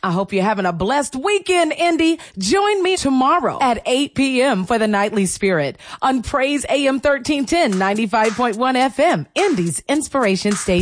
I hope you're having a blessed weekend, Indy. Join me tomorrow at 8 p.m. for the Nightly Spirit on Praise AM 1310, 95.1 FM, Indy's Inspiration Station.